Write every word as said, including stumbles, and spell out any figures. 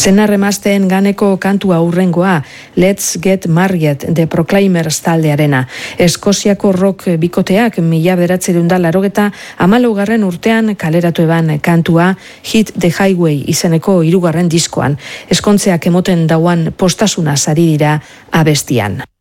Senarremazteen ganeko kantua hurrengoa, Let's Get Married The Proclaimers taldearena. Eskoziako rock bikoteak mila bederatziehun eta laurogeta hamalaugarren urtean kaleratu eban kantua Hit the Highway izeneko hirugarren diskoan. Eskontzeak emoten dauan postasuna sari dira abestian.